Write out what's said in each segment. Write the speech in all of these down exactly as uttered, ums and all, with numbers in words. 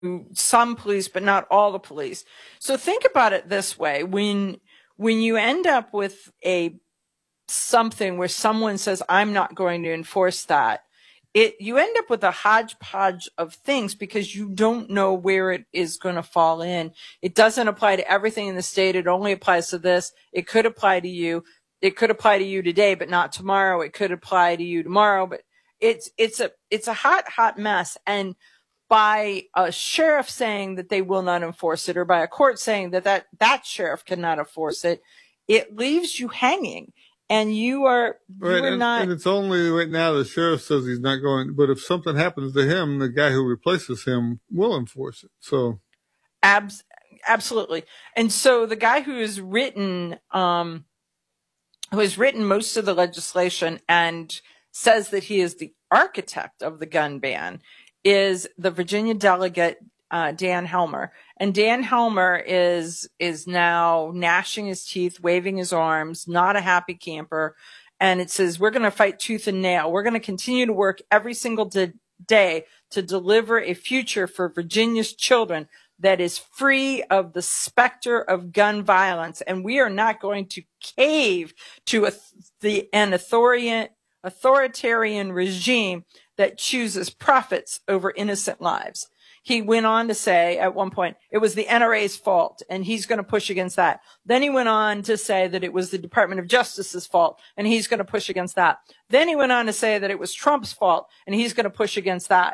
some police, but not all the police. So think about it this way. When, when you end up with a something where someone says, I'm not going to enforce that, it, you end up with a hodgepodge of things because you don't know where it is going to fall in. It doesn't apply to everything in the state. It only applies to this. It could apply to you. It could apply to you today, but not tomorrow. It could apply to you tomorrow, but it's, it's a, it's a hot, hot mess. And by a sheriff saying that they will not enforce it, or by a court saying that that, that sheriff cannot enforce it, it leaves you hanging. And you are, you right, are and, not. And it's only right now the sheriff says he's not going, but if something happens to him, the guy who replaces him will enforce it. So. Abs- absolutely. And so the guy who has written, um, who has written most of the legislation and says that he is the architect of the gun ban is the Virginia delegate, uh, Dan Helmer. And Dan Helmer is, is now gnashing his teeth, waving his arms, not a happy camper. And it says, we're going to fight tooth and nail. We're going to continue to work every single d- day to deliver a future for Virginia's children that is free of the specter of gun violence. And we are not going to cave to a, the, an authoritarian, authoritarian regime that chooses profits over innocent lives. He went on to say at one point, it was the N R A's fault, and he's going to push against that. Then he went on to say that it was the Department of Justice's fault, and he's going to push against that. Then he went on to say that it was Trump's fault, and he's going to push against that.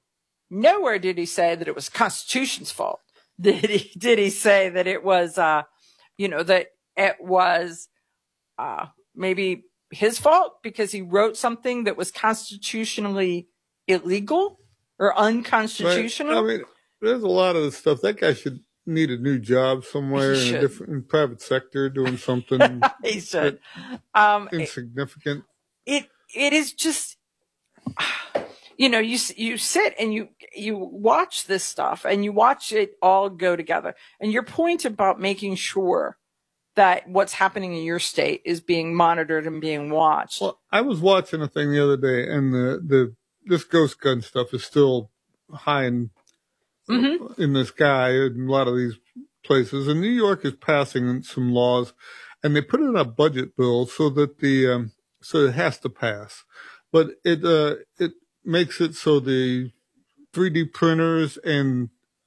Nowhere did he say that it was Constitution's fault. Did he, did he say that it was, uh, you know, that it was, uh, maybe his fault because he wrote something that was constitutionally illegal or unconstitutional? Right. I mean, there's a lot of the stuff. That guy should need a new job somewhere in a different in private sector doing something. He should. Um, insignificant. It, it is just, you know, you, you sit and you, you watch this stuff and you watch it all go together. And your point about making sure that what's happening in your state is being monitored and being watched. Well, I was watching a thing the other day, and the, the this ghost gun stuff is still high in, mm-hmm. in the sky in a lot of these places. And New York is passing some laws, and they put it in a budget bill so that the um, so it has to pass. But it uh, it makes it so the three D printers and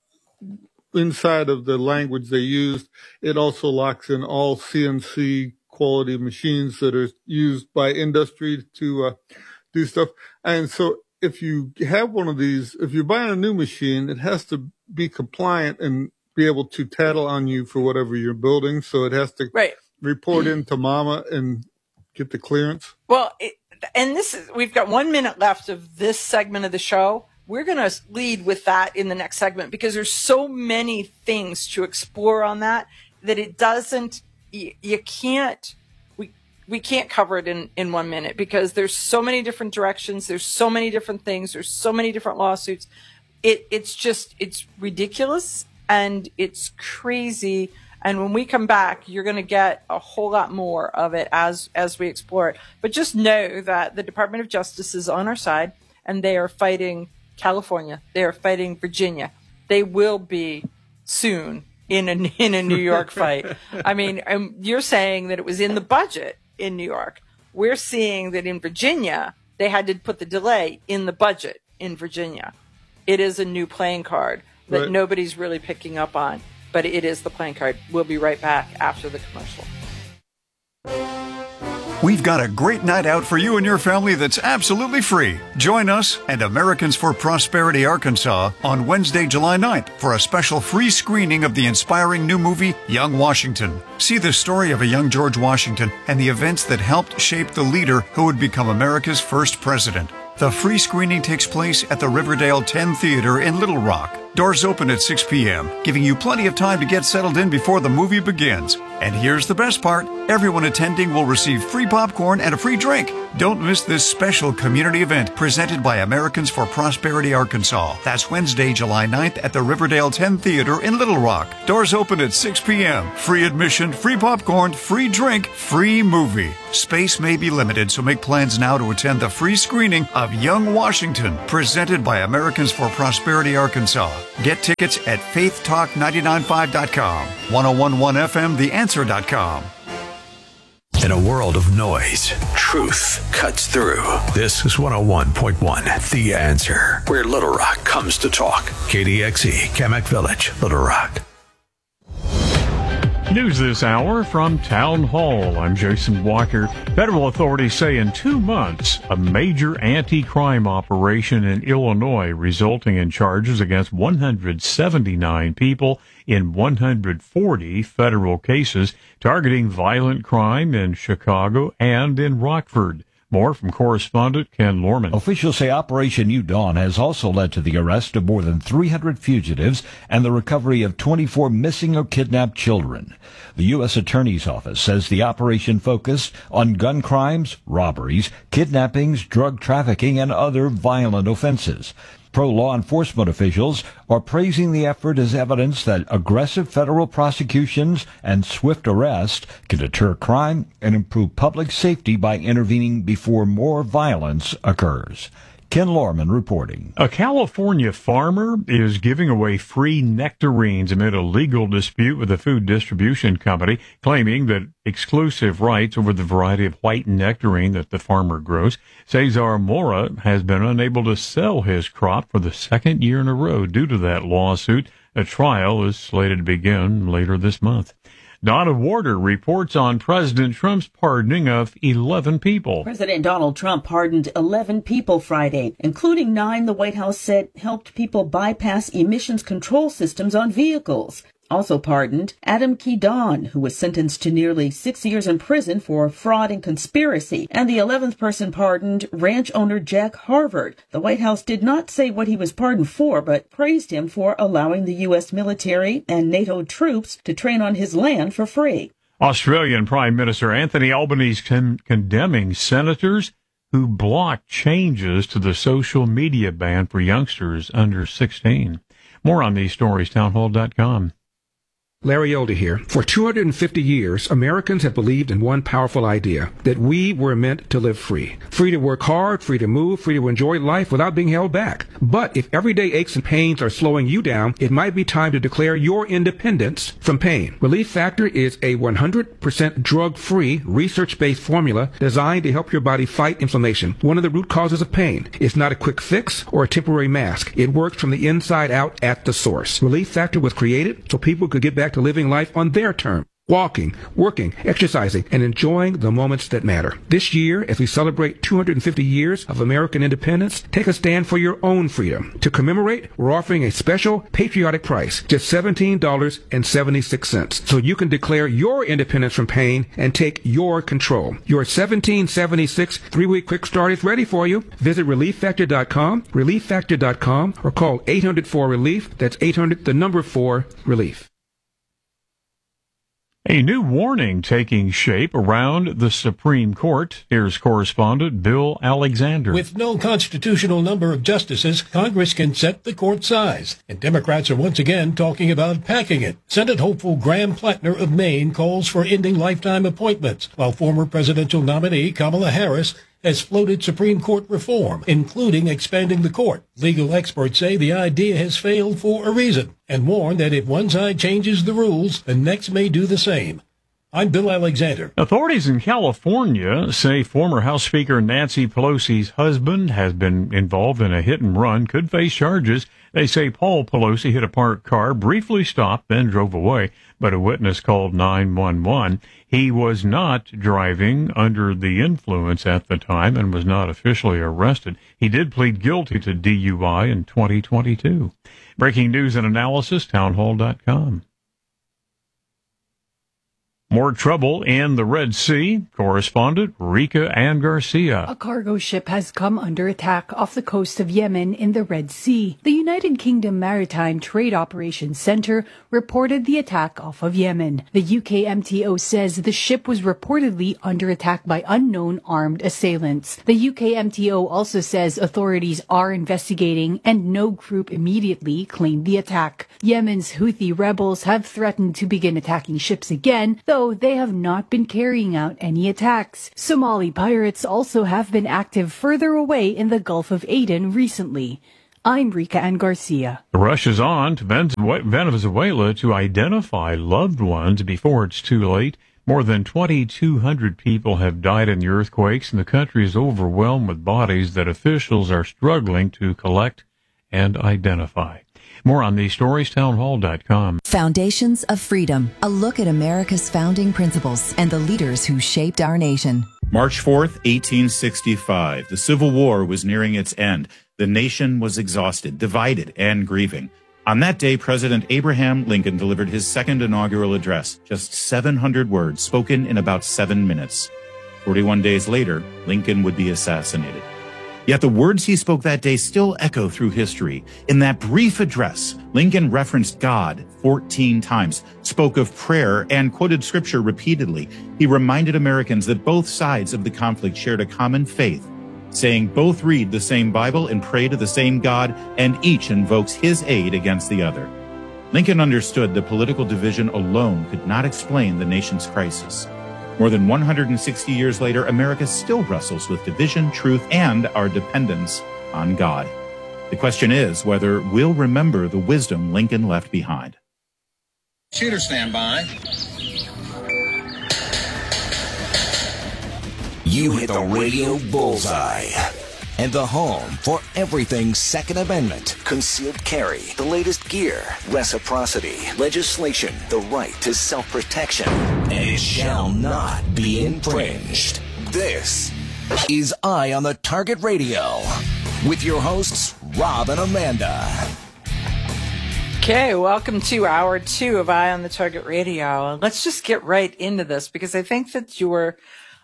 inside of the language they used, it also locks in all C N C quality machines that are used by industry to uh, do stuff. And so if you have one of these, if you're buying a new machine, it has to be compliant and be able to tattle on you for whatever you're building. So it has to right. report into mama and get the clearance. Well, it, and this is, we've got one minute left of this segment of the show. We're going to lead with that in the next segment because there's so many things to explore on that that it doesn't, you, you can't, we, we can't cover it in, in one minute because there's so many different directions. There's so many different things. There's so many different lawsuits. It, it's just, it's ridiculous and it's crazy. And when we come back, you're going to get a whole lot more of it as, as we explore it. But just know that the Department of Justice is on our side and they are fighting California. They are fighting Virginia. They will be soon in a, in a New York fight. I mean, um, you're saying that it was in the budget in New York. We're seeing that in Virginia, they had to put the delay in the budget in Virginia. It is a new playing card that right. nobody's really picking up on, but it is the playing card. We'll be right back after the commercial. We've got a great night out for you and your family that's absolutely free. Join us and Americans for Prosperity Arkansas on Wednesday, July ninth for a special free screening of the inspiring new movie, Young Washington. See the story of a young George Washington and the events that helped shape the leader who would become America's first president. The free screening takes place at the Riverdale ten Theater in Little Rock. Doors open at six p.m., giving you plenty of time to get settled in before the movie begins. And here's the best part. Everyone attending will receive free popcorn and a free drink. Don't miss this special community event presented by Americans for Prosperity Arkansas. That's Wednesday, July ninth at the Riverdale ten Theater in Little Rock. Doors open at six p.m. Free admission, free popcorn, free drink, free movie. Space may be limited, so make plans now to attend the free screening of Young Washington, presented by Americans for Prosperity Arkansas. Get tickets at faith talk nine nine five dot com, ten eleven F M the answer dot com. In a world of noise, truth cuts through. This is one oh one point one, The Answer, where Little Rock comes to talk. K D X E, Kamak Village, Little Rock. News this hour from Town Hall. I'm Jason Walker. Federal authorities say in two months, a major anti-crime operation in Illinois resulting in charges against one hundred seventy-nine people in one hundred forty federal cases targeting violent crime in Chicago and in Rockford. More from correspondent Ken Lorman. Officials say Operation New Dawn has also led to the arrest of more than three hundred fugitives and the recovery of twenty-four missing or kidnapped children. The U S Attorney's Office says the operation focused on gun crimes, robberies, kidnappings, drug trafficking, and other violent offenses. Pro-law enforcement officials are praising the effort as evidence that aggressive federal prosecutions and swift arrest can deter crime and improve public safety by intervening before more violence occurs. Ken Lorman reporting. A California farmer is giving away free nectarines amid a legal dispute with a food distribution company, claiming that exclusive rights over the variety of white nectarine that the farmer grows. Cesar Mora has been unable to sell his crop for the second year in a row due to that lawsuit. A trial is slated to begin later this month. Donna Warder reports on President Trump's pardoning of eleven people. President Donald Trump pardoned eleven people Friday, including nine the White House said helped people bypass emissions control systems on vehicles. Also pardoned Adam Kedon, who was sentenced to nearly six years in prison for fraud and conspiracy, and the eleventh person pardoned, ranch owner Jack Harvard. The White House did not say what he was pardoned for, but praised him for allowing the U S military and NATO troops to train on his land for free. Australian Prime Minister Anthony Albanese con- condemning senators who blocked changes to the social media ban for youngsters under sixteen. More on these stories, townhall dot com. Larry Elder here. For two hundred fifty years, Americans have believed in one powerful idea, that we were meant to live free. Free to work hard, free to move, free to enjoy life without being held back. But if everyday aches and pains are slowing you down, it might be time to declare your independence from pain. Relief Factor is a one hundred percent drug-free, research-based formula designed to help your body fight inflammation, one of the root causes of pain. It's not a quick fix or a temporary mask. It works from the inside out at the source. Relief Factor was created so people could get back to living life on their terms. Walking, working, exercising, and enjoying the moments that matter. This year, as we celebrate two hundred fifty years of American independence, take a stand for your own freedom. To commemorate, we're offering a special patriotic price, just seventeen dollars and seventy-six cents, so you can declare your independence from pain and take your control. Your seventeen seventy-six three-week quick start is ready for you. Visit relief factor dot com, relief factor dot com, or call eight hundred four relief. That's eight hundred, the number four, relief. A new warning taking shape around the Supreme Court. Here's correspondent Bill Alexander. With no constitutional number of justices, Congress can set the court size, and Democrats are once again talking about packing it. Senate hopeful Graham Plattner of Maine calls for ending lifetime appointments, while former presidential nominee Kamala Harris has floated Supreme Court reform, including expanding the court. Legal experts say the idea has failed for a reason and warn that if one side changes the rules, the next may do the same. I'm Bill Alexander. Authorities in California say former House Speaker Nancy Pelosi's husband has been involved in a hit and run, could face charges. They say Paul Pelosi hit a parked car, briefly stopped, then drove away, but a witness called nine one one. He was not driving under the influence at the time and was not officially arrested. He did plead guilty to D U I in twenty twenty-two. Breaking news and analysis, townhall dot com. More trouble in the Red Sea. Correspondent Rika Ann Garcia. A cargo ship has come under attack off the coast of Yemen in the Red Sea. The United Kingdom Maritime Trade Operations Center reported the attack off of Yemen. The U K M T O says the ship was reportedly under attack by unknown armed assailants. The U K M T O also says authorities are investigating and no group immediately claimed the attack. Yemen's Houthi rebels have threatened to begin attacking ships again, though they have not been carrying out any attacks. Somali pirates also have been active further away in the Gulf of Aden recently. I'm Rika Ann Garcia. The rush is on to Venezuela to identify loved ones before it's too late. More than twenty-two hundred people have died in the earthquakes, and the country is overwhelmed with bodies that officials are struggling to collect and identify. More on these stories, town hall dot com. Foundations of Freedom, a look at America's founding principles and the leaders who shaped our nation. March fourth, eighteen sixty-five. The Civil War was nearing its end. The nation was exhausted, divided, and grieving. On that day, President Abraham Lincoln delivered his second inaugural address, just seven hundred words spoken in about seven minutes. forty-one days later, Lincoln would be assassinated. Yet the words he spoke that day still echo through history. In that brief address, Lincoln referenced God fourteen times, spoke of prayer, and quoted scripture repeatedly. He reminded Americans that both sides of the conflict shared a common faith, saying both read the same Bible and pray to the same God, and each invokes his aid against the other. Lincoln understood that political division alone could not explain the nation's crisis. More than one hundred sixty years later, America still wrestles with division, truth, and our dependence on God. The question is whether we'll remember the wisdom Lincoln left behind. Shooter standby. You hit the radio bullseye. And the home for everything Second Amendment, concealed carry, the latest gear, reciprocity, legislation, the right to self-protection, and it shall not be infringed. This is Eye on the Target Radio with your hosts, Rob and Amanda. Okay, welcome to hour two of Eye on the Target Radio. Let's just get right into this because I think that your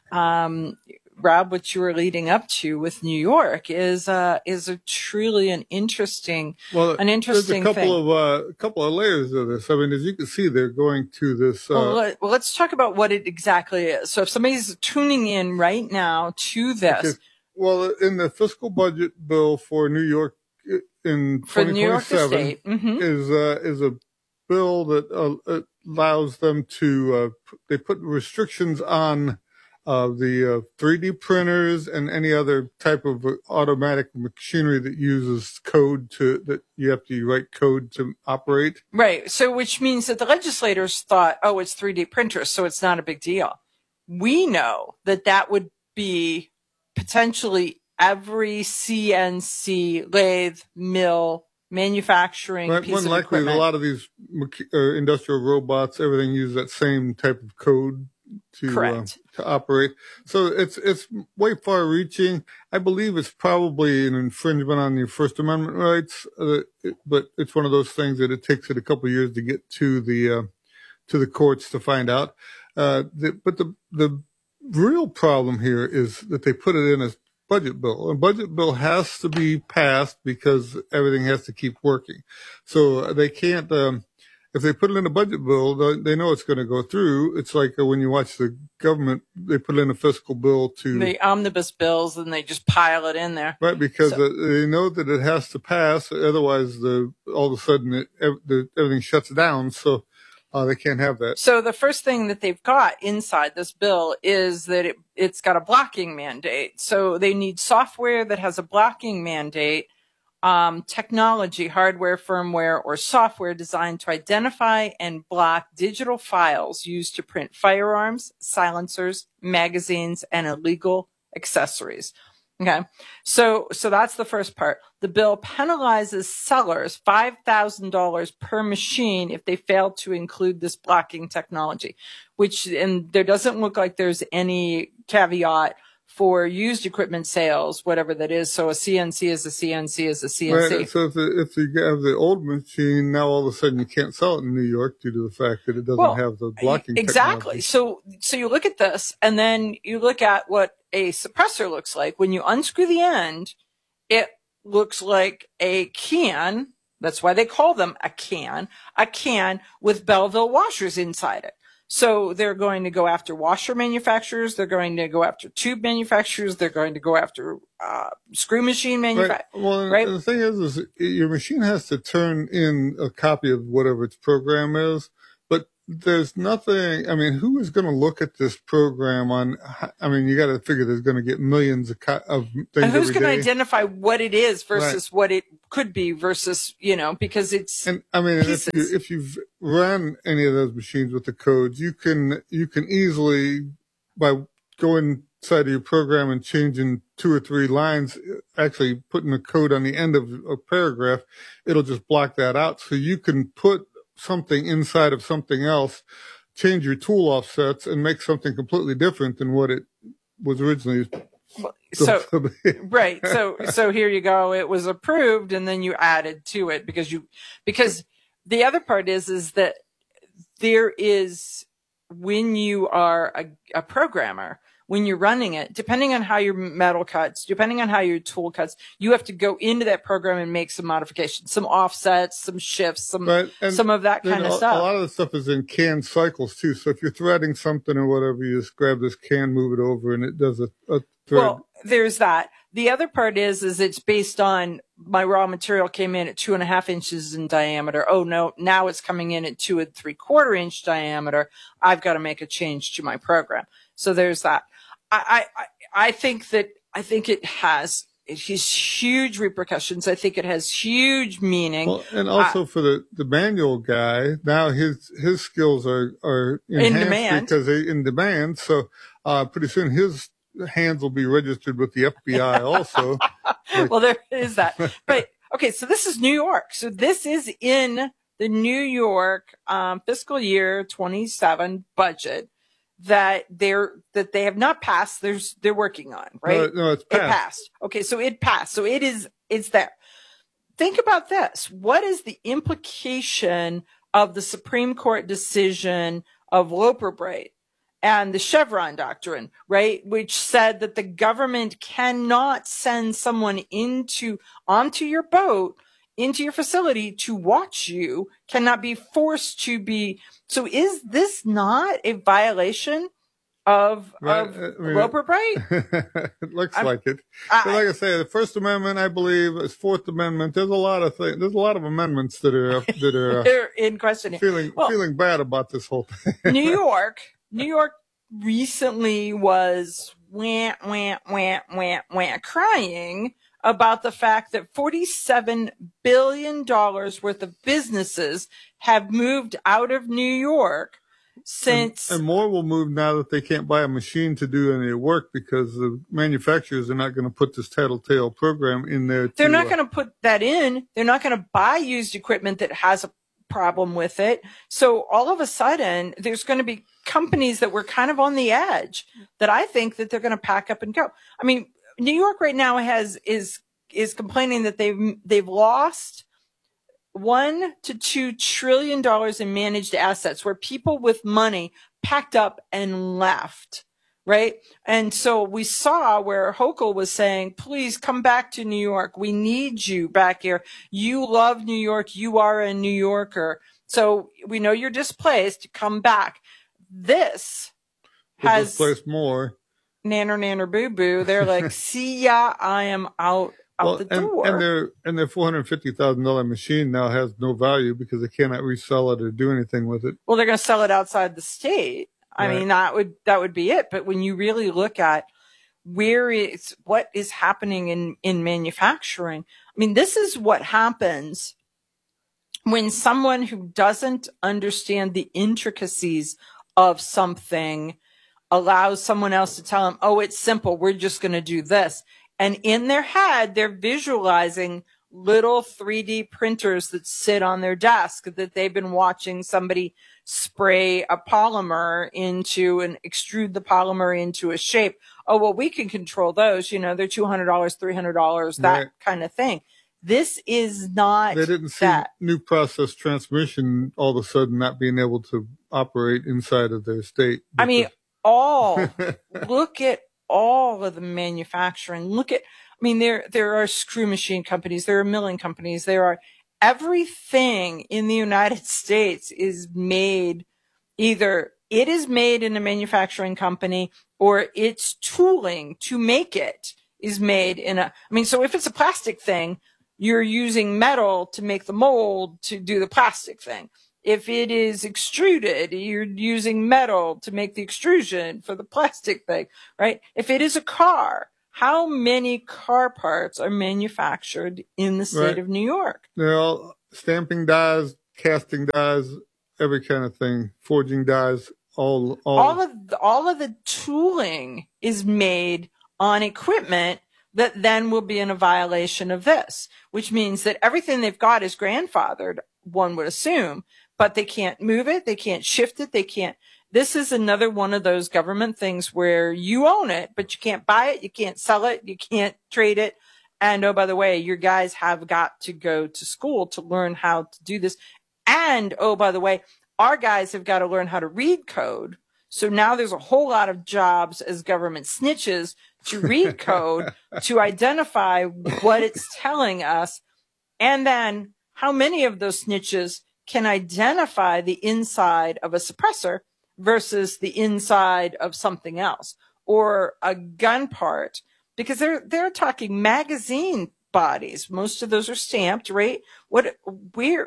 um Rob, what you were leading up to with New York is uh, is a truly an interesting, well, an interesting there's a couple thing. of uh, a couple of layers of this. I mean, as you can see, they're going to this. Uh, well, let, well, let's talk about what it exactly is. So, if somebody's tuning in right now to this, okay. Well, in the fiscal budget bill for New York in for New York State mm-hmm. is uh, is a bill that uh, allows them to. Uh, they put restrictions on. Uh, the uh, three D printers and any other type of automatic machinery that uses code to, that you have to write code to operate. Right. So which means that the legislators thought, oh, it's three D printers, so it's not a big deal. We know that that would be potentially every C N C, lathe, mill, manufacturing right, piece one of likely, equipment. A lot of these uh, industrial robots, everything uses that same type of code to uh, to operate. So it's it's way far reaching. I believe it's probably an infringement on your First Amendment rights, uh, it, but it's one of those things that it takes it a couple of years to get to the uh, to the courts to find out. Uh, the, but the the real problem here is that they put it in a budget bill. A budget bill has to be passed because everything has to keep working. So they can't. Um, If they put it in a budget bill, they know it's going to go through. It's like when you watch the government, they put in a fiscal bill to... The omnibus bills, and they just pile it in there. Right, because so, they know that it has to pass. Otherwise, the all of a sudden, it, the, everything shuts down. So uh, they can't have that. So the first thing that they've got inside this bill is that it, it's got a blocking mandate. So they need software that has a blocking mandate. Um, technology, hardware, firmware, or software designed to identify and block digital files used to print firearms, silencers, magazines, and illegal accessories. Okay. So, so that's the first part. The bill penalizes sellers five thousand dollars per machine if they fail to include this blocking technology, which, and there doesn't look like there's any caveat for used equipment sales, whatever that is. So a C N C is a C N C is a C N C. Right. So if, the, if you have the old machine, now all of a sudden you can't sell it in New York due to the fact that it doesn't well, have the blocking exactly. technology. So, so you look at this and then you look at what a suppressor looks like. When you unscrew the end, it looks like a can. That's why they call them a can, a can with Belleville washers inside it. So they're going to go after washer manufacturers. They're going to go after tube manufacturers. They're going to go after uh, screw machine manufacturers. Right. Well, right? the thing is, is your machine has to turn in a copy of whatever its program is. But there's nothing. I mean, who is going to look at this program on? I mean, you got to figure there's going to get millions of, co- of things. And who's every going to day. identify what it is versus Right. what it could be versus, you know, because it's. And I mean, if, you, if you've run any of those machines with the codes, you can you can easily, by going inside of your program and changing two or three lines, actually putting a code on the end of a paragraph, it'll just block that out. So you can put something inside of something else, change your tool offsets, and make something completely different than what it was originally. So, right. So, so here you go. It was approved and then you added to it because you, because the other part is, is that there is, when you are a, a programmer, when you're running it, depending on how your metal cuts, depending on how your tool cuts, you have to go into that program and make some modifications, some offsets, some shifts, some, Right. And some of that kind a, of stuff. A lot of the stuff is in can cycles too. So if you're threading something or whatever, you just grab this can, move it over, and it does a, a thread. Well, there's that. The other part is, is it's based on my raw material came in at two and a half inches in diameter. Oh no, now it's coming in at two and three quarter inch diameter. I've got to make a change to my program. So there's that. I, I, I think that, I think it has, it has huge repercussions. I think it has huge meaning. Well, and also I, for the, the manual guy, now his, his skills are, are in demand because they in demand. So, uh, pretty soon his hands will be registered with the F B I also. Like, well, there is that. But okay, so this is New York. So this is in the New York, um, fiscal year twenty-seven budget that they're, that they have not passed. There's, they're working on, right? No, no, it's passed. It passed. Okay. So it passed. So it is, it's there. Think about this. What is the implication of the Supreme Court decision of Loper Bright and the Chevron doctrine, right? Which said that the government cannot send someone into, onto your boat, into your facility to watch you, cannot be forced to be. So is this not a violation of, right, of I mean, Loper Bright? It looks I'm, like it. I, but like I say, the First Amendment, I believe, is Fourth Amendment. There's a lot of things. There's a lot of amendments that are that are uh, they're in question. Feeling well, feeling bad about this whole thing. New York, New York recently was wah wah wah wah wah crying about the fact that forty-seven billion dollars worth of businesses have moved out of New York since. And, and more will move now that they can't buy a machine to do any work because the manufacturers are not going to put this tattletale program in there. They're to, not uh, going to put that in. They're not going to buy used equipment that has a problem with it. So all of a sudden, there's going to be companies that were kind of on the edge that I think that they're going to pack up and go. I mean, New York right now has is is complaining that they've they've lost one to two trillion dollars in managed assets, where people with money packed up and left, right? And so we saw where Hochul was saying, "Please come back to New York. We need you back here. You love New York. You are a New Yorker. So we know you're displaced. Come back." This has displaced more. Nanner, nanner, boo, boo. They're like, see ya, I am out, out well, the and, door. And their, and their four hundred fifty thousand dollars machine now has no value because they cannot resell it or do anything with it. Well, they're going to sell it outside the state. I Right. mean, that would, that would be it. But when you really look at where is, what is happening in, in manufacturing, I mean, this is what happens when someone who doesn't understand the intricacies of something allows someone else to tell them, oh, it's simple. We're just going to do this. And in their head, they're visualizing little three D printers that sit on their desk that they've been watching somebody spray a polymer into and extrude the polymer into a shape. Oh, well, we can control those. You know, they're two hundred dollars, three hundred dollars, that Right. kind of thing. This is not They didn't see that. new process transmission all of a sudden not being able to operate inside of their state. I mean, all, look at all of the manufacturing. Look at, I mean, there, there are screw machine companies, there are milling companies, there are, everything in the United States is made, either it is made in a manufacturing company or its tooling to make it is made in a, I mean, so if it's a plastic thing, you're using metal to make the mold to do the plastic thing. If it is extruded, you're using metal to make the extrusion for the plastic thing, right? If it is a car, how many car parts are manufactured in the state Right. of New York? They're all stamping dies, casting dies, every kind of thing, forging dies, all, all, All of the, all of the tooling is made on equipment that then will be in a violation of this, which means that everything they've got is grandfathered, one would assume, but they can't move it, they can't shift it, they can't. This is another one of those government things where you own it, but you can't buy it, you can't sell it, you can't trade it. And oh, by the way, your guys have got to go to school to learn how to do this. And oh, by the way, our guys have got to learn how to read code. So now there's a whole lot of jobs as government snitches to read code to identify what it's telling us. And then how many of those snitches can identify the inside of a suppressor versus the inside of something else or a gun part, because they're, they're talking magazine bodies. Most of those are stamped, right? What, where,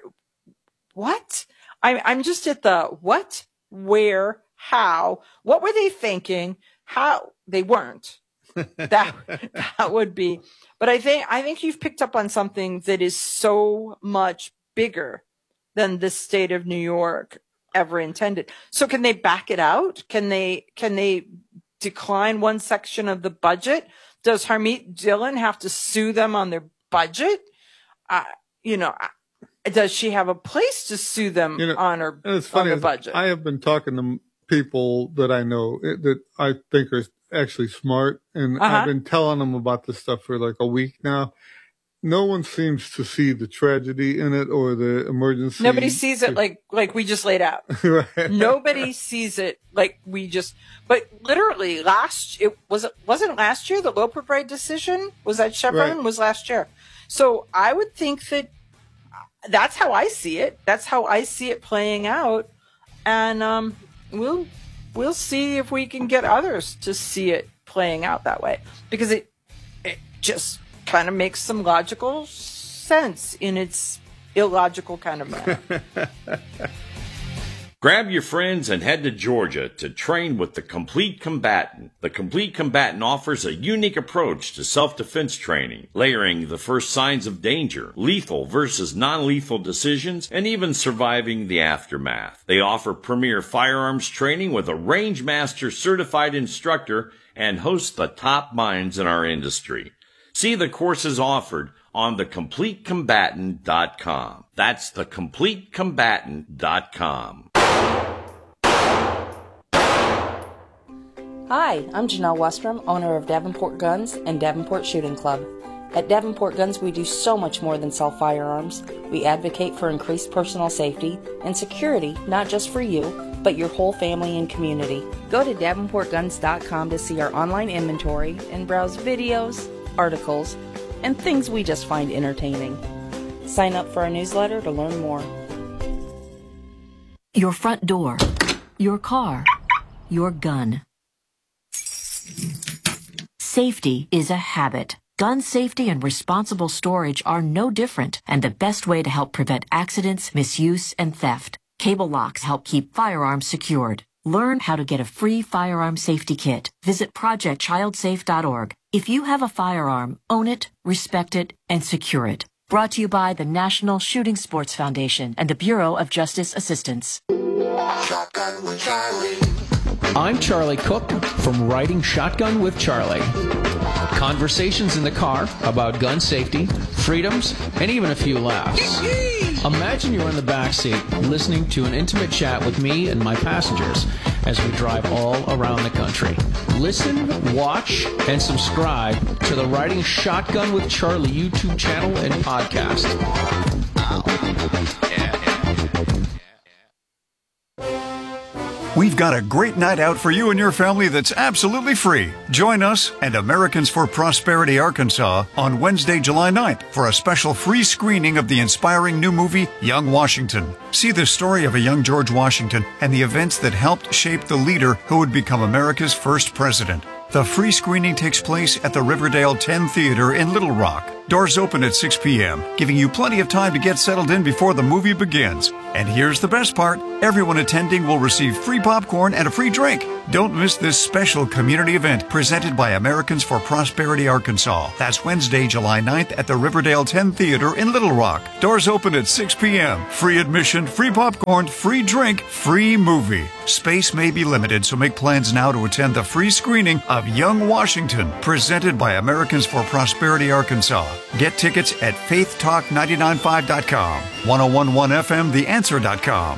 what? I'm, I'm just at the what, where, how, what were they thinking? How they weren't. that, that would be, but I think, I think you've picked up on something that is so much bigger than the state of New York ever intended. So can they back it out? Can they, can they decline one section of the budget? Does Harmeet Dillon have to sue them on their budget? Uh, you know, does she have a place to sue them You know, on her, and it's on funny, the is budget? I have been talking to people that I know that I think are actually smart, and Uh-huh. I've been telling them about this stuff for like a week now. No one seems to see the tragedy in it or the emergency. Nobody sees it like, like we just laid out. Right. Nobody sees it like we just, but literally last, it was, it wasn't last year, the Loper Bright decision was that Chevron Right. was last year. So I would think that that's how I see it. That's how I see it playing out. And, um, we'll, we'll see if we can get others to see it playing out that way, because it, it just kind of makes some logical sense in its illogical kind of manner. Grab your friends and head to Georgia to train with the Complete Combatant. The Complete Combatant offers a unique approach to self-defense training, layering the first signs of danger, lethal versus non-lethal decisions, and even surviving the aftermath. They offer premier firearms training with a Range Master certified instructor and host the top minds in our industry. See the courses offered on the complete combatant dot com. That's the complete combatant dot com. Hi, I'm Janelle Westrom, owner of Davenport Guns and Davenport Shooting Club. At Davenport Guns, we do so much more than sell firearms. We advocate for increased personal safety and security, not just for you, but your whole family and community. Go to davenport guns dot com to see our online inventory and browse videos, articles, and things we just find entertaining. Sign up for our newsletter to learn more. Your front door, your car, your gun. Safety is a habit. Gun safety and responsible storage are no different, and the best way to help prevent accidents, misuse, and theft. Cable locks help keep firearms secured. Learn how to get a free firearm safety kit. Visit project child safe dot org. If you have a firearm, own it, respect it, and secure it. Brought to you by the National Shooting Sports Foundation and the Bureau of Justice Assistance. Shotgun with Charlie. I'm Charlie Cook from Riding Shotgun with Charlie. Conversations in the car about gun safety, freedoms, and even a few laughs. Imagine you're in the backseat listening to an intimate chat with me and my passengers as we drive all around the country. Listen, watch, and subscribe to the Riding Shotgun with Charlie YouTube channel and podcast. We've got a great night out for you and your family that's absolutely free. Join us and Americans for Prosperity Arkansas on Wednesday, July ninth for a special free screening of the inspiring new movie, Young Washington. See the story of a young George Washington and the events that helped shape the leader who would become America's first president. The free screening takes place at the Riverdale ten Theater in Little Rock. Doors open at six p.m., giving you plenty of time to get settled in before the movie begins. And here's the best part. Everyone attending will receive free popcorn and a free drink. Don't miss this special community event presented by Americans for Prosperity Arkansas. That's Wednesday, July ninth at the Riverdale ten Theater in Little Rock. Doors open at six p.m. Free admission, free popcorn, free drink, free movie. Space may be limited, so make plans now to attend the free screening of Young Washington, presented by Americans for Prosperity Arkansas. Get tickets at faith talk nine nine five dot com, ten eleven F M the answer dot com.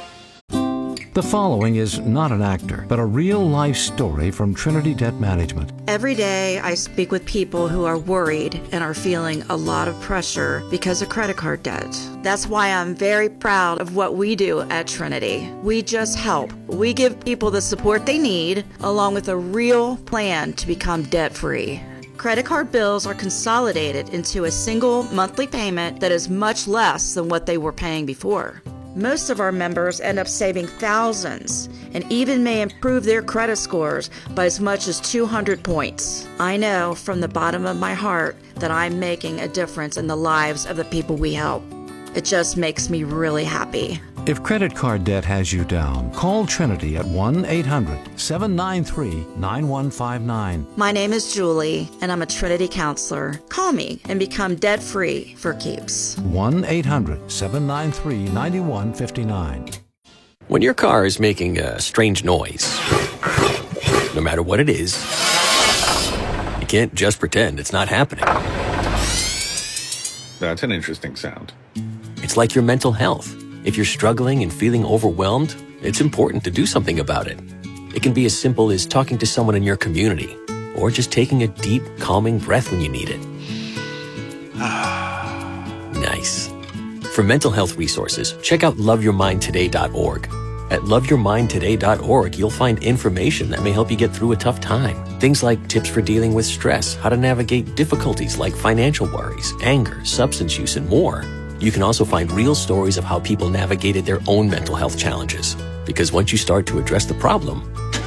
The following is not an actor, but a real-life story from Trinity Debt Management. Every day I speak with people who are worried and are feeling a lot of pressure because of credit card debt. That's why I'm very proud of what we do at Trinity. We just help. We give people the support they need, along with a real plan to become debt-free. Credit card bills are consolidated into a single monthly payment that is much less than what they were paying before. Most of our members end up saving thousands and even may improve their credit scores by as much as two hundred points. I know from the bottom of my heart that I'm making a difference in the lives of the people we help. It just makes me really happy. If credit card debt has you down, call Trinity at one eight hundred seven nine three nine one five nine. My name is Julie, and I'm a Trinity counselor. Call me and become debt-free for keeps. one eight hundred seven nine three nine one five nine. When your car is making a strange noise, no matter what it is, you can't just pretend it's not happening. That's an interesting sound. It's like your mental health. If you're struggling and feeling overwhelmed, it's important to do something about it. It can be as simple as talking to someone in your community, or just taking a deep, calming breath when you need it. Nice. For mental health resources, check out love your mind today dot org. At love your mind today dot org, you'll find information that may help you get through a tough time. Things like tips for dealing with stress, how to navigate difficulties like financial worries, anger, substance use, and more. You can also find real stories of how people navigated their own mental health challenges. Because once you start to address the problem,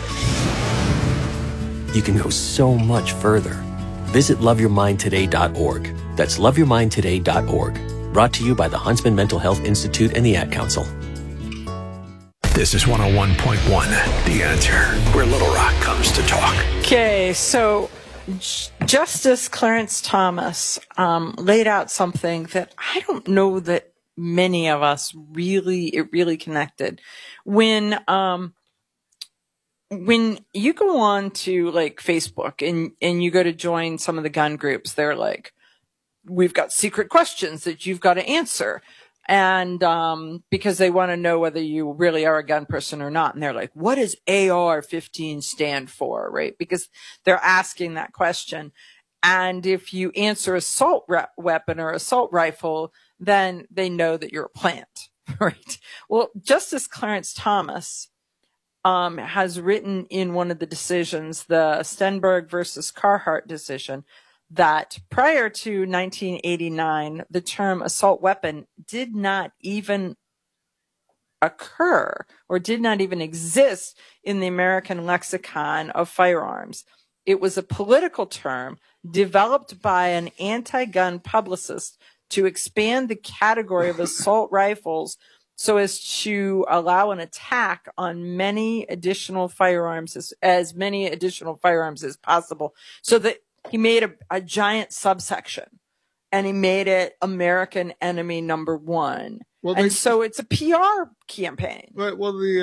you can go so much further. Visit love your mind today dot org. That's love your mind today dot org. Brought to you by the Huntsman Mental Health Institute and the Ad Council. This is one oh one point one, The Answer, where Little Rock comes to talk. Okay, so Justice Clarence Thomas um, laid out something that I don't know that many of us really, it really connected. When, um, when you go on to like Facebook and, and you go to join some of the gun groups, they're like, we've got secret questions that you've got to answer. And, um, because they want to know whether you really are a gun person or not. And they're like, what does A R fifteen stand for? Right? Because they're asking that question. And if you answer assault re- weapon or assault rifle, then they know that you're a plant. Right? Well, Justice Clarence Thomas, um, has written in one of the decisions, the Stenberg versus Carhart decision, that prior to nineteen eighty-nine, the term assault weapon did not even occur or did not even exist in the American lexicon of firearms. It was a political term developed by an anti-gun publicist to expand the category of assault rifles so as to allow an attack on many additional firearms, as, as many additional firearms as possible, so that he made a, a giant subsection, and he made it American enemy number one. Well, and they, so it's a P R campaign. Right. Well, the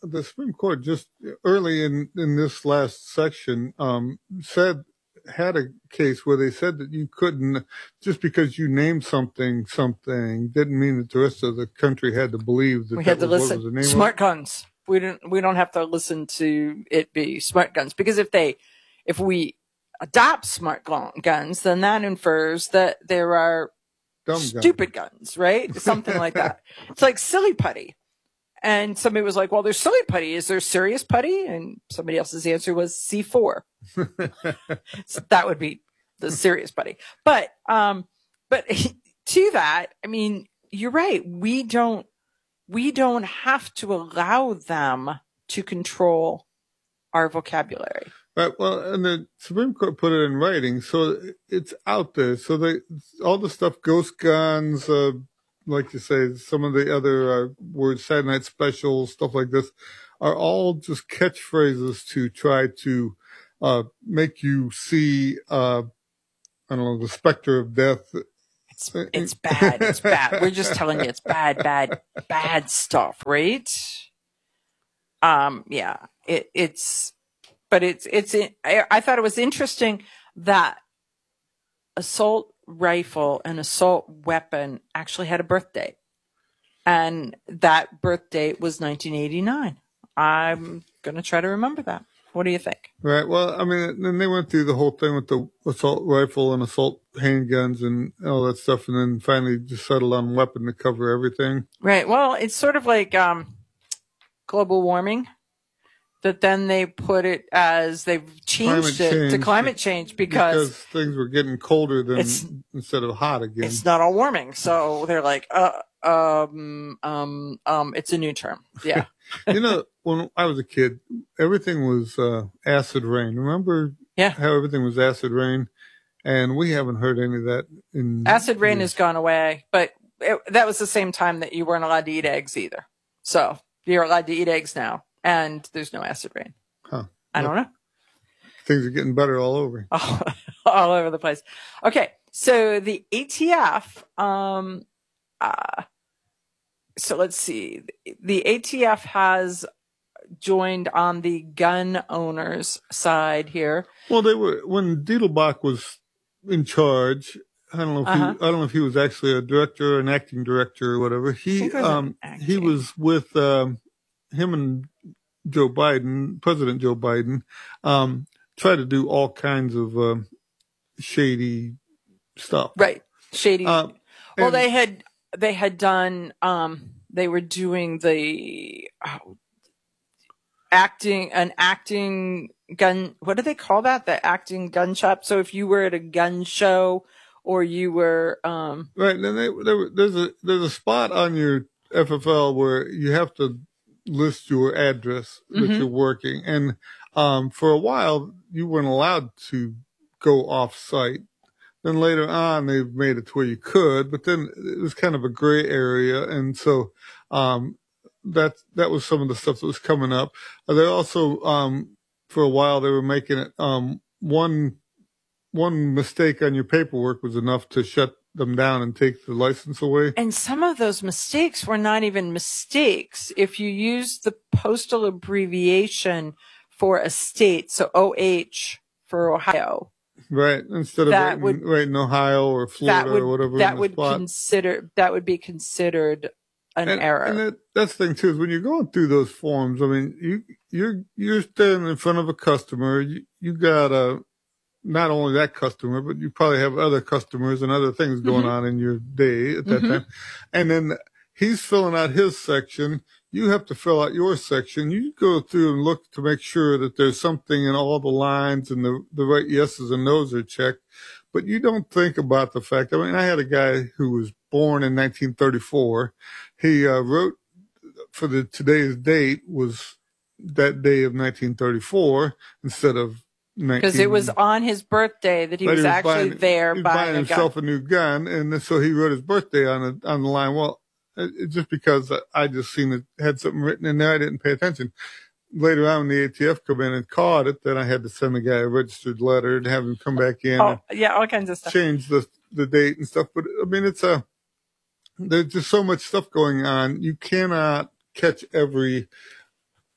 the Supreme Court just early in, in this last section um, said, had a case where they said that you couldn't, just because you named something something didn't mean that the rest of the country had to believe that we that had to was what listen. was the name Smart of it. guns. We don't. We don't have to listen to it be smart guns, because if they, if we adopt smart gun- guns, then that infers that there are Dumb stupid guns, right? Something like that. It's like silly putty. And somebody was like, well, there's silly putty. Is there serious putty? And somebody else's answer was C four. So that would be the serious putty. But, um, but to that, I mean, you're right. We don't, we don't have to allow them to control our vocabulary. Right. Well, and the Supreme Court put it in writing, so it's out there. So they, all the stuff, ghost guns, uh, like you say, some of the other uh, words, Saturday Night Special, stuff like this, are all just catchphrases to try to uh, make you see, uh, I don't know, the specter of death. It's, it's bad. It's bad. We're just telling you it's bad, bad, bad stuff, right? Um, yeah, it, it's, but it's, it's, I, I thought it was interesting that assault rifle and assault weapon actually had a birth date, and that birth date was nineteen eighty-nine. I'm going to try to remember that. What do you think? Right. Well, I mean, then they went through the whole thing with the assault rifle and assault handguns and all that stuff, and then finally just settled on weapon to cover everything. Right. Well, it's sort of like um, global warming, that then they put it as they've changed Climate it change, to climate change because, because things were getting colder than It's- instead of hot again. it's not all warming. So they're like, uh, um, um, um, it's a new term. Yeah. You know, when I was a kid, everything was uh, acid rain. Remember Yeah. how everything was acid rain? And we haven't heard any of that in Acid rain has gone away, but it, that was the same time that you weren't allowed to eat eggs either. So you're allowed to eat eggs now, and there's no acid rain. Huh. I don't know. Things are getting better all over. all, all over the place. Okay, so the A T F, um, uh, so let's see. The A T F has joined on the gun owners' side here. Well, they were when Diedelbach was in charge. I don't know if Uh-huh. he, I don't know if he was actually a director, an acting director, or whatever. He think it was um he was with um, him and Joe Biden, President Joe Biden, um, tried to do all kinds of um, shady stuff. Right, shady. Uh, well, and- they had they had done. Um, they were doing the oh, acting an acting gun. What do they call that? The acting gun shop. So if you were at a gun show or you were, um, Right, and then they, there, were- there's a there's a spot on your F F L where you have to list your address that Mhm. you're working, and um, for a while you weren't allowed to go off site. Then later on they've made it to where you could, but then it was kind of a gray area, and so um, that that was some of the stuff that was coming up. Uh, They also um, for a while they were making it um, one. One mistake on your paperwork was enough to shut them down and take the license away. and some of those mistakes were not even mistakes. If you use the postal abbreviation for a state, so O H for Ohio, Right. Instead of That writing, would- writing Ohio or Florida that would or whatever. that in the would spot. consider that would be considered an and, error. And that, that's the thing too, is when you're going through those forms, I mean, you, you're, you're standing in front of a customer. You, you got a, not only that customer, but you probably have other customers and other things going Mhm. on in your day at that Mhm. time. And then he's filling out his section. You have to fill out your section. You go through and look to make sure that there's something in all the lines and the, the right yeses and nos are checked. But you don't think about the fact. I mean, I had a guy who was born in nineteen thirty-four. He uh, wrote for the today's date was that day of nineteen thirty-four instead of Because it was on his birthday that he But was actually buying, there he was buying, buying a himself gun. a new gun, and then- so he wrote his birthday on the on the line. Well, it, it, just because I just seen it had something written in there, I didn't pay attention. Later on, when the A T F come in and caught it, then I had to send the guy a registered letter and have him come back in, Oh, yeah, all kinds of and stuff. change the the date and stuff. But I mean, it's a there's just so much stuff going on. You cannot catch every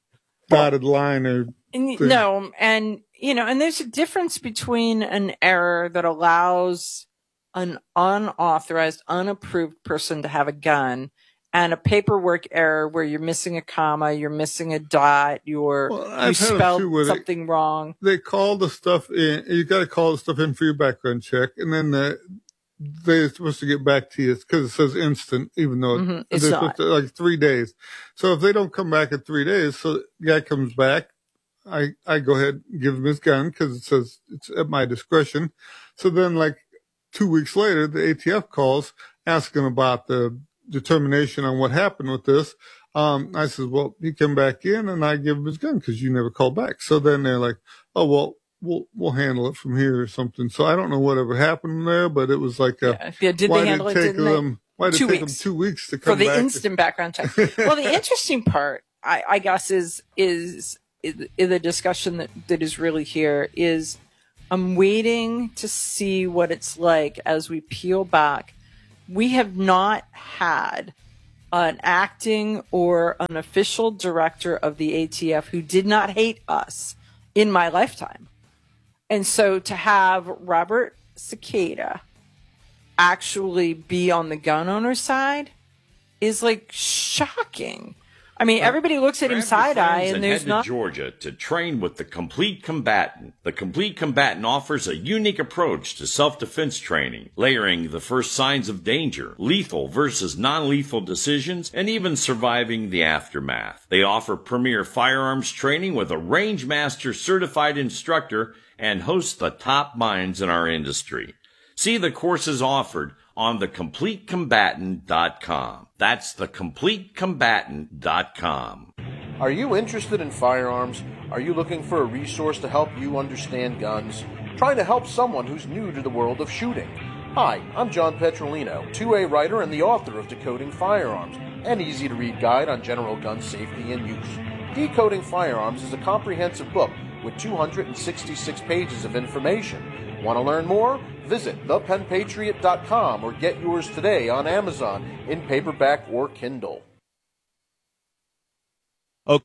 dotted line or And, thing. no, and you know, and there's a difference between an error that allows an unauthorized, unapproved person to have a gun and a paperwork error where you're missing a comma, you're missing a dot, you're Well, you I've had a spelled few where they- something wrong. They call the stuff in. You got to call the stuff in for your background check, and then the, they're supposed to get back to you because it says instant, even though Mhm, it's they're not. supposed to, like three days. So if they don't come back in three days, so the guy comes back, I I go ahead and give him his gun because it says it's at my discretion. So then, like two weeks later, the A T F calls asking about the determination on what happened with this. Um, I said, well, he came back in and I give him his gun because you never called back. So then they're like, oh, well, we'll, we'll handle it from here or something. So I don't know whatever happened there, but it was like, a, Yeah, yeah, did why they handle did it? it take Didn't they? them, why did Two it take weeks. them two weeks to For come the back? instant background check. Well, the interesting part, I, I guess, is, is, is, is the discussion that, that is really here is I'm waiting to see what it's like as we peel back. We have not had an acting or an official director of the A T F who did not hate us in my lifetime. And so to have Robert Cicada actually be on the gun owner's side is like shocking. I mean, everybody looks at him side eye, and there's head not. to Georgia to train with the Complete Combatant. The Complete Combatant offers a unique approach to self-defense training, layering the first signs of danger, lethal versus non-lethal decisions, and even surviving the aftermath. They offer premier firearms training with a range master certified instructor and host the top minds in our industry. See the courses offered on the complete combatant dot com. That's the complete combatant dot com. Are you interested in firearms? Are you looking for a resource to help you understand guns? Trying to help someone who's new to the world of shooting? Hi, I'm John Petrolino, two A writer and the author of Decoding Firearms, an easy-to-read guide on general gun safety and use. Decoding Firearms is a comprehensive book with two hundred sixty-six pages of information. Want to learn more? Visit the pen patriot dot com or get yours today on Amazon in paperback or Kindle. With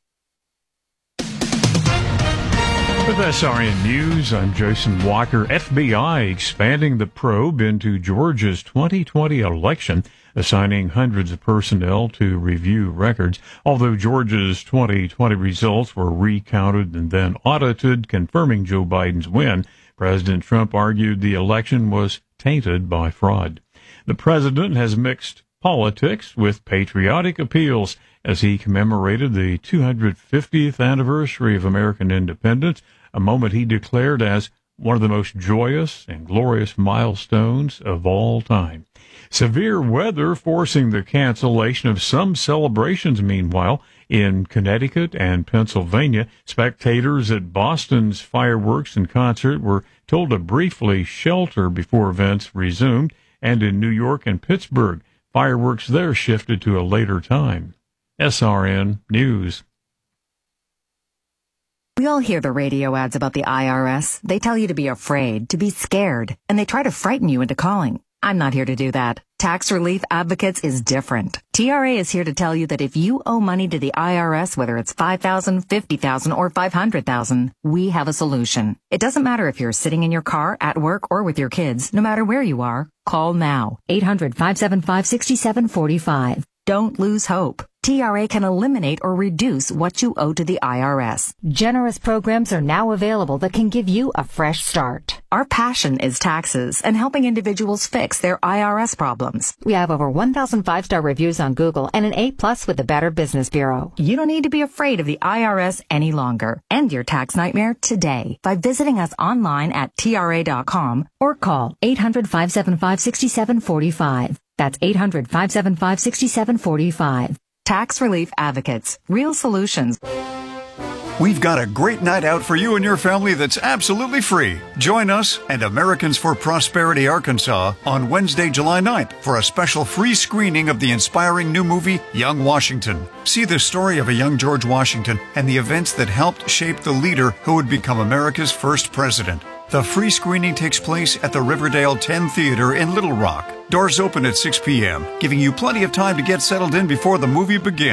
S R N News, I'm Jason Walker. F B I expanding the probe into Georgia's twenty twenty election, assigning hundreds of personnel to review records. Although Georgia's twenty twenty results were recounted and then audited, confirming Joe Biden's win, President Trump argued the election was tainted by fraud. The president has mixed politics with patriotic appeals as he commemorated the two hundred fiftieth anniversary of American independence, a moment he declared as one of the most joyous and glorious milestones of all time. Severe weather forcing the cancellation of some celebrations. Meanwhile, in Connecticut and Pennsylvania, spectators at Boston's fireworks and concert were told to briefly shelter before events resumed, and in New York and Pittsburgh, fireworks there shifted to a later time. S R N News. We all hear the radio ads about the I R S. They tell you to be afraid, to be scared, and they try to frighten you into calling. I'm not here to do that. Tax Relief Advocates is different. T R A is here to tell you that if you owe money to the I R S, whether it's five thousand dollars, fifty thousand dollars, or five hundred thousand dollars, we have a solution. It doesn't matter if you're sitting in your car, at work, or with your kids. No matter where you are, call now. eight hundred, five seven five, six seven four five. Don't lose hope. T R A can eliminate or reduce what you owe to the I R S. Generous programs are now available that can give you a fresh start. Our passion is taxes and helping individuals fix their I R S problems. We have over one thousand five-star reviews on Google and an A plus with the Better Business Bureau. You don't need to be afraid of the I R S any longer. End your tax nightmare today by visiting us online at T R A dot com or call eight hundred, five seven five, six seven four five. That's eight hundred, five seven five, six seven four five. Tax Relief Advocates. Real solutions. We've got a great night out for you and your family that's absolutely free. Join us and Americans for Prosperity Arkansas on Wednesday, July ninth for a special free screening of the inspiring new movie, Young Washington. See the story of a young George Washington and the events that helped shape the leader who would become America's first president. The free screening takes place at the Riverdale ten Theater in Little Rock. Doors open at six p.m., giving you plenty of time to get settled in before the movie begins.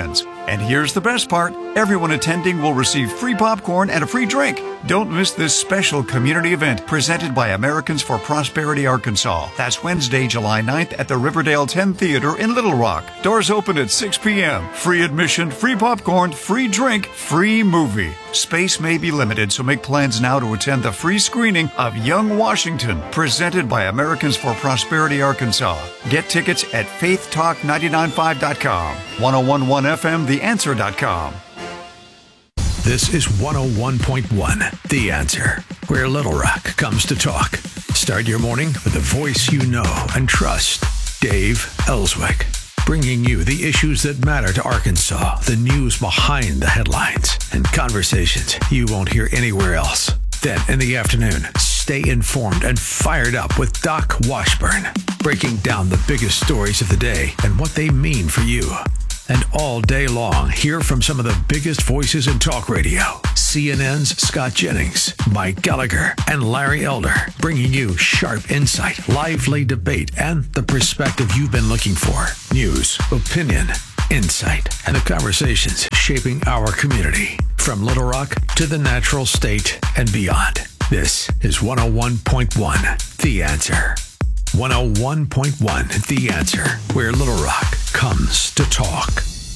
And here's the best part. Everyone attending will receive free popcorn and a free drink. Don't miss this special community event presented by Americans for Prosperity Arkansas. That's Wednesday, July ninth at the Riverdale ten Theater in Little Rock. Doors open at six p.m. Free admission, free popcorn, free drink, free movie. Space may be limited, so make plans now to attend the free screening of Young Washington, presented by Americans for Prosperity Arkansas. Get tickets at faith talk nine nine five dot com, one oh one point one F M, the answer dot com. This is one oh one point one, The Answer, where Little Rock comes to talk. Start your morning with a voice you know and trust. Dave Ellswick, bringing you the issues that matter to Arkansas, the news behind the headlines, and conversations you won't hear anywhere else. Then in the afternoon, stay informed and fired up with Doc Washburn, breaking down the biggest stories of the day and what they mean for you. And all day long, hear from some of the biggest voices in talk radio. C N N's Scott Jennings, Mike Gallagher, and Larry Elder, bringing you sharp insight, lively debate, and the perspective you've been looking for. News, opinion, insight, and the conversations shaping our community. From Little Rock to the natural state and beyond. This is one oh one point one, The Answer. one oh one point one, The Answer, where Little Rock comes to talk.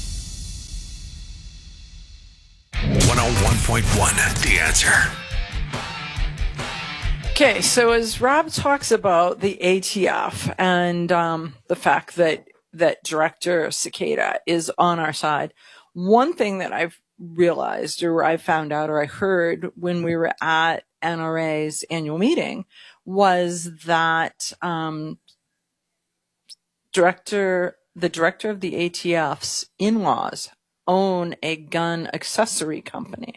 one oh one point one, The Answer. Okay, so as Rob talks about the A T F and um, the fact that, that Director Cicada is on our side, one thing that I've realized or I found out or I heard when we were at N R A's annual meeting was that um, director, the director of the A T F's in-laws own a gun accessory company.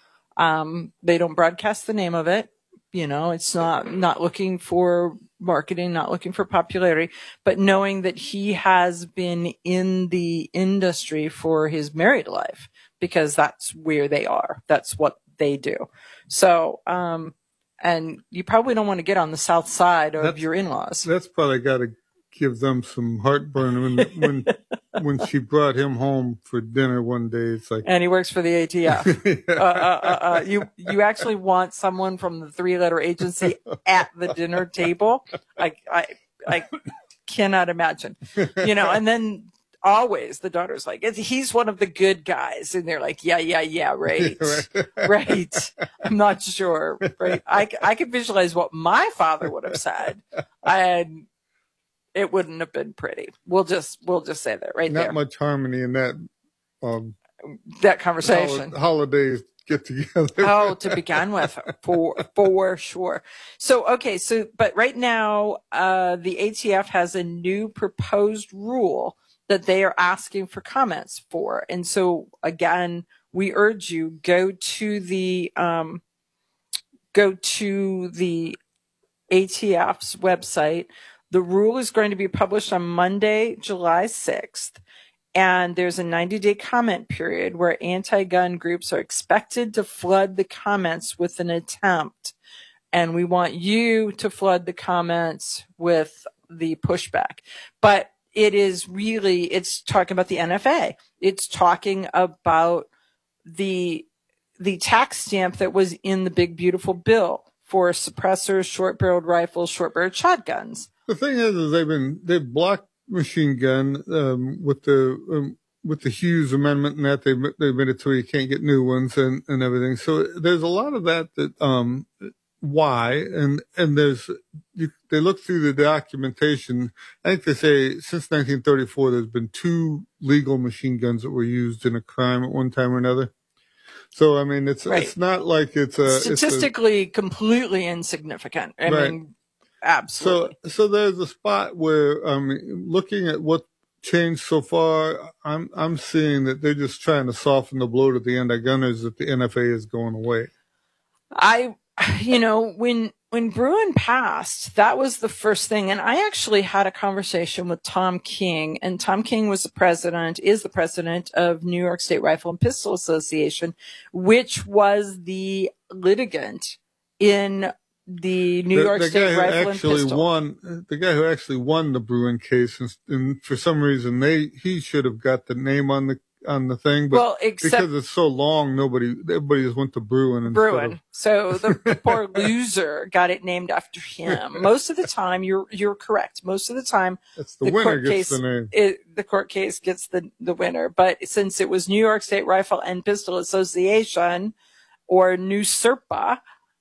Um, they don't broadcast the name of it. You know, it's not, not looking for marketing, not looking for popularity, but knowing that he has been in the industry for his married life because that's where they are. That's what they do. So, um, and you probably don't want to get on the south side of that's, your in-laws. That's probably got to give them some heartburn when when when she brought him home for dinner one day. It's like, and he works for the A T F. Yeah. uh, uh, uh, uh, you you actually want someone from the three-letter agency at the dinner table? I I I cannot imagine. You know, and then. Always the daughter's like, he's one of the good guys. And they're like, yeah, yeah, yeah, right. Right. I'm not sure. Right. I, I could visualize what my father would have said. And it wouldn't have been pretty. We'll just, we'll just say that right Not there. Not much harmony in that, um, that conversation. Hol- holidays get together. Oh, to begin with, for, for sure. So, okay. So, but right now, uh, the A T F has a new proposed rule that they are asking for comments for. And so again, we urge you, go to the, um, go to the A T F's website. The rule is going to be published on Monday, July sixth. And there's a ninety day comment period where anti-gun groups are expected to flood the comments with an attempt. And we want you to flood the comments with the pushback. But it is really, it's talking about the N F A. It's talking about the, the tax stamp that was in the big, beautiful bill for suppressors, short-barreled rifles, short-barreled shotguns. The thing is, is they've been, they've blocked machine gun, um, with the, um, with the Hughes Amendment and that they, they made it so you can't get new ones and, and everything. So there's a lot of that that, um, why, and, and there's, you, they look through the documentation. I think they say since nineteen thirty-four, there's been two legal machine guns that were used in a crime at one time or another. So, I mean, it's, right. It's not like it's a, statistically it's a, completely insignificant. I right. mean, absolutely. So, so there's a spot where, um, looking at what changed so far, I'm, I'm seeing that they're just trying to soften the blow to the anti-gunners that the N F A is going away. I, you know, when, when Bruen passed, that was the first thing. And I actually had a conversation with Tom King, and Tom King was the president, is the president of New York State Rifle and Pistol Association, which was the litigant in the New the, York the State guy Rifle who and actually Pistol. Won, the guy who actually won the Bruen case, and, and for some reason they, he should have got the name on the on the thing, but well, except, because it's so long, nobody, everybody just went to Bruin. Bruin. Of, so the, the poor loser got it named after him. Most of the time, you're you're correct. Most of the time, it's the, the winner court gets case, the name. It, the court case gets the the winner. But since it was New York State Rifle and Pistol Association, or New SERPA,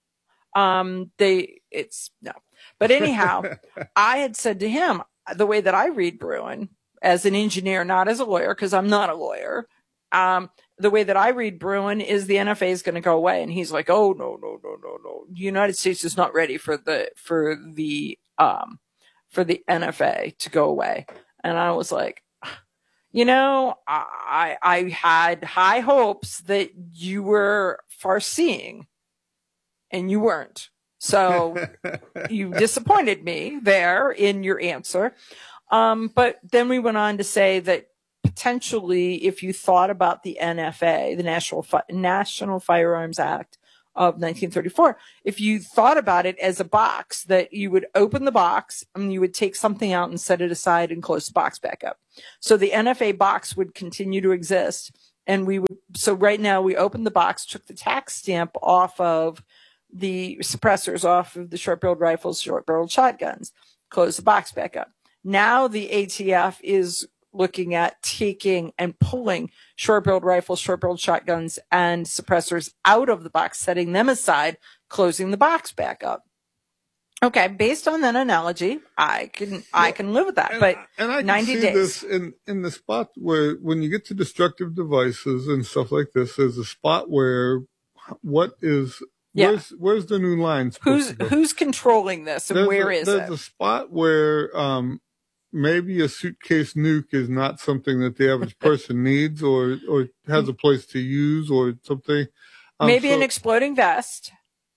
um, they it's no. But anyhow, I had said to him, the way that I read Bruin, as an engineer, not as a lawyer, because I'm not a lawyer, um, the way that I read Bruin is the N F A is going to go away. And he's like, oh, no, no, no, no, no. The United States is not ready for the, for the, um, for the N F A to go away. And I was like, you know, I, I had high hopes that you were far seeing, and you weren't. So you disappointed me there in your answer. Um, but then we went on to say that potentially, if you thought about the N F A, the National Fi- National Firearms Act of nineteen thirty-four, if you thought about it as a box, that you would open the box and you would take something out and set it aside and close the box back up. So the N F A box would continue to exist. And we would, so right now we opened the box, took the tax stamp off of the suppressors, off of the short-barreled rifles, short-barreled shotguns, close the box back up. Now the A T F is looking at taking and pulling short-barreled rifles, short-barreled shotguns, and suppressors out of the box, setting them aside, closing the box back up. Okay, based on that analogy, I can well, I can live with that. And, but and I can ninety see days. This in in the spot where when you get to destructive devices and stuff like this, there's a spot where what is yeah. where's where's the new line? Who's who's controlling this, and there's where a, is there's it? There's a spot where um. maybe a suitcase nuke is not something that the average person needs or, or has a place to use or something. Um, maybe so, an exploding vest,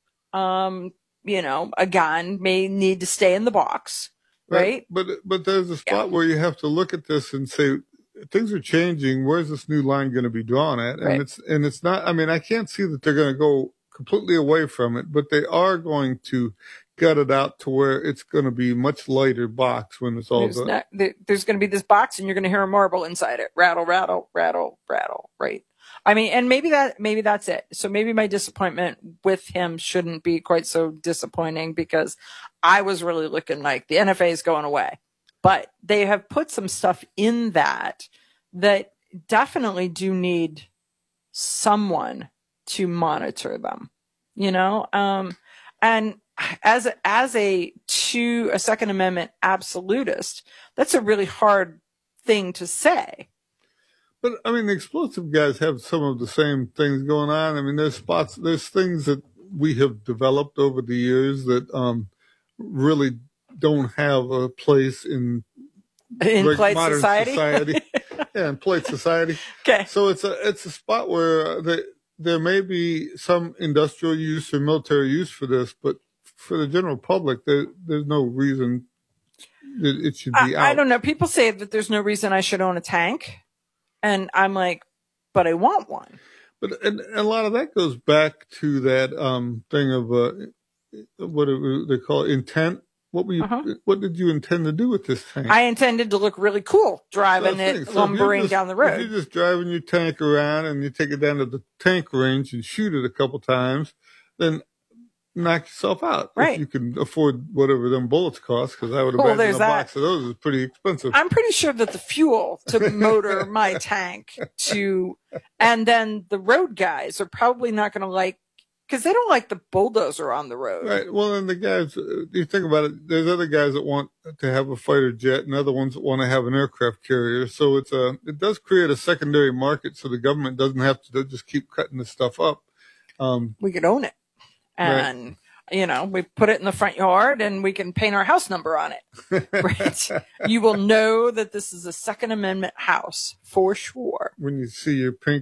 um, you know, a gun may need to stay in the box, right? right? But, but there's a spot yeah. where you have to look at this and say, things are changing. Where's this new line going to be drawn at? And right. it's, and it's not, I mean, I can't see that they're going to go completely away from it, but they are going to gut it out to where it's going to be much lighter box when it's all there's done. Not, there's going to be this box, and you're going to hear a marble inside it, rattle, rattle, rattle, rattle. Right? I mean, and maybe that maybe that's it. So maybe my disappointment with him shouldn't be quite so disappointing, because I was really looking like the N F A is going away, but they have put some stuff in that that definitely do need someone to monitor them. You know, um, and. As a, as a to a Second Amendment absolutist, that's a really hard thing to say. But I mean, the explosive guys have some of the same things going on. I mean, there's spots, there's things that we have developed over the years that um, really don't have a place in in like polite modern society. society. Yeah, in polite society. Okay. So it's a it's a spot where the, there may be some industrial use or military use for this, but for the general public, there, there's no reason that it should be I, out. I don't know. People say that there's no reason I should own a tank. And I'm like, but I want one. But and, and a lot of that goes back to that um, thing of uh, what do they call it, intent. What were you, uh-huh. What did you intend to do with this tank? I intended to look really cool driving it, so lumbering just, down the road. If you're just driving your tank around and you take it down to the tank range and shoot it a couple times, then knock yourself out. Right. If you can afford whatever them bullets cost, because I would well, imagine a that. box of those is pretty expensive. I'm pretty sure that the fuel to motor my tank to, and then the road guys are probably not going to like, because they don't like the bulldozer on the road. Right. Well, and the guys, you think about it, there's other guys that want to have a fighter jet and other ones that want to have an aircraft carrier. So it's a, it does create a secondary market, so the government doesn't have to just keep cutting this stuff up. Um, we could own it. And, right. you know, we put it in the front yard and we can paint our house number on it. Right? You will know that this is a Second Amendment house for sure. When you see your pink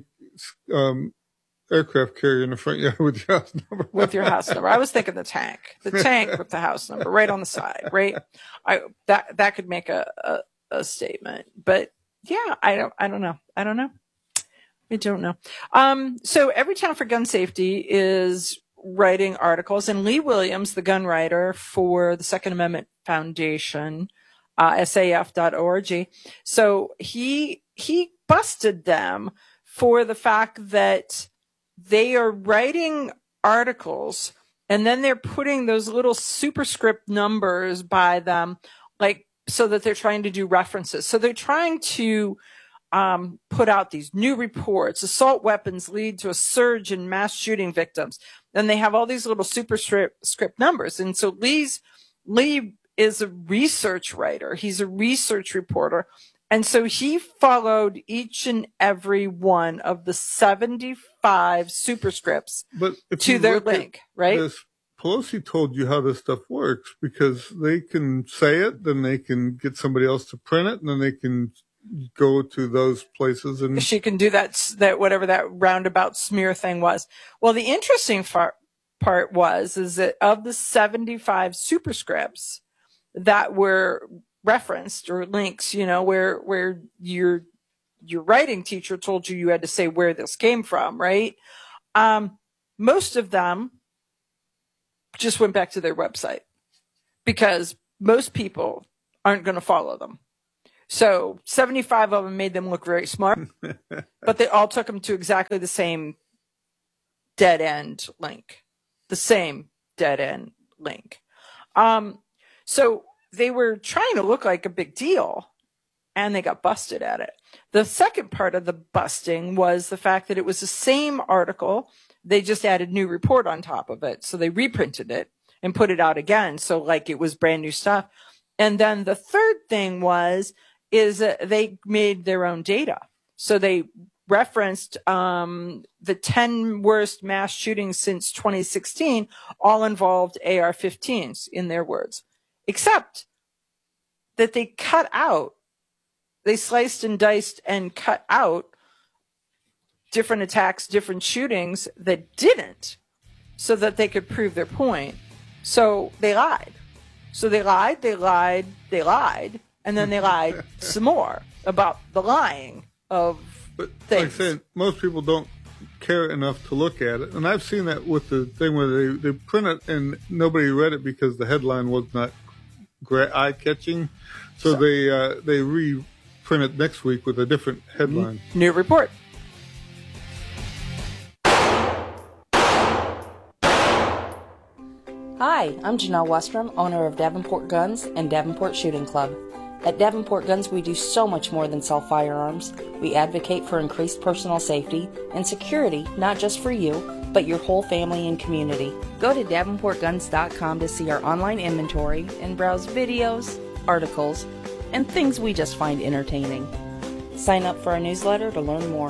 um, aircraft carrier in the front yard with your house number. With your house number. I was thinking the tank. The tank with the house number right on the side, right? I that that could make a, a, a statement. But yeah, I don't I don't know. I don't know. I don't know. Um, so Everytown for Gun Safety is writing articles, and Lee Williams, the gun writer for the Second Amendment Foundation, uh, S A F dot org. So he, he busted them for the fact that they are writing articles and then they're putting those little superscript numbers by them, like, so that they're trying to do references. So they're trying to um, put out these new reports. Assault weapons lead to a surge in mass shooting victims. And they have all these little superscript script numbers. And so Lee's, Lee is a research writer. He's a research reporter. And so he followed each and every one of the seventy-five superscripts but to their link, right? This, Pelosi told you how this stuff works because they can say it, then they can get somebody else to print it, and then they can go to those places. And she can do that, that whatever that roundabout smear thing was. Well, the interesting far, part was, is that of the seventy-five superscripts that were referenced or links, you know, where, where your, your writing teacher told you you had to say where this came from, right? Um, most of them just went back to their website because most people aren't going to follow them. So seventy-five of them made them look very smart, but they all took them to exactly the same dead end link, the same dead end link. Um, so they were trying to look like a big deal, and they got busted at it. The second part of the busting was the fact that it was the same article. They just added new report on top of it. So they reprinted it and put it out again. So like it was brand new stuff. And then the third thing was, is uh, they made their own data. So they referenced um, the ten worst mass shootings since twenty sixteen, all involved A R fifteens in their words, except that they cut out, they sliced and diced and cut out different attacks, different shootings that didn't, so that they could prove their point. So they lied. So they lied, they lied, they lied, and then they lied some more about the lying of but things. Like I said, most people don't care enough to look at it. And I've seen that with the thing where they, they print it and nobody read it because the headline was not eye-catching. So, so they uh, they reprint it next week with a different headline. New report. Hi, I'm Janelle Westrom, owner of Davenport Guns and Davenport Shooting Club. At Davenport Guns, we do so much more than sell firearms. We advocate for increased personal safety and security, not just for you, but your whole family and community. Go to davenport guns dot com to see our online inventory and browse videos, articles, and things we just find entertaining. Sign up for our newsletter to learn more.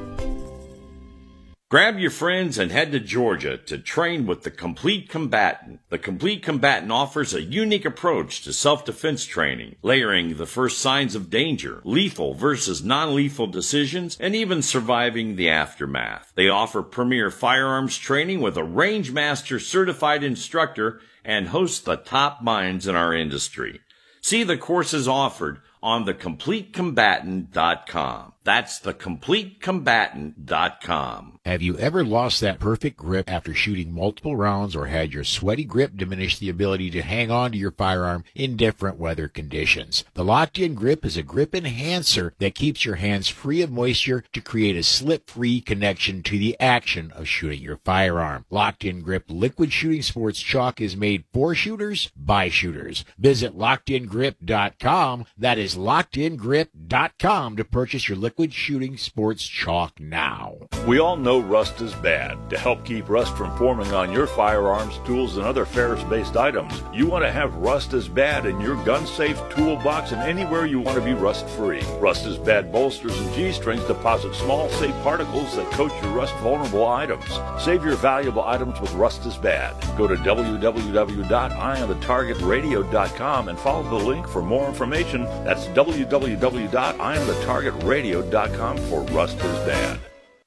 Grab your friends and head to Georgia to train with the Complete Combatant. The Complete Combatant offers a unique approach to self-defense training, layering the first signs of danger, lethal versus non-lethal decisions, and even surviving the aftermath. They offer premier firearms training with a Rangemaster certified instructor and host the top minds in our industry. See the courses offered on the complete combatant dot com. That's the complete combatant dot com. Have you ever lost that perfect grip after shooting multiple rounds or had your sweaty grip diminish the ability to hang on to your firearm in different weather conditions? The Locked-In Grip is a grip enhancer that keeps your hands free of moisture to create a slip-free connection to the action of shooting your firearm. Locked-In Grip Liquid Shooting Sports Chalk is made for shooters by shooters. Visit locked in grip dot com. That is locked in grip dot com to purchase your liquid shooting sports chalk now. We all know rust is bad. To help keep rust from forming on your firearms, tools, and other ferrous-based items, you want to have Rust is Bad in your gun-safe toolbox and anywhere you want to be rust-free. Rust is Bad bolsters and G-strings deposit small, safe particles that coat your rust-vulnerable items. Save your valuable items with Rust is Bad. Go to w w w dot eye on the target radio dot com and follow the link for more information. That's w w w dot eye on the target radio dot com for Rust is Bad.